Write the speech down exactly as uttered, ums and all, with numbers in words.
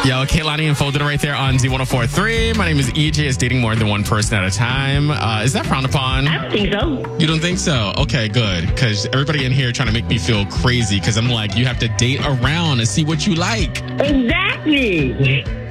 Yo, Kaylani and Folded right there on Z one oh four point three. My name is E J. Is dating more than one person at a time. Uh, is that frowned upon? I don't think so. You don't think so? Okay, good. Because everybody in here trying to make me feel crazy because I'm like, you have to date around and see what you like. Exactly.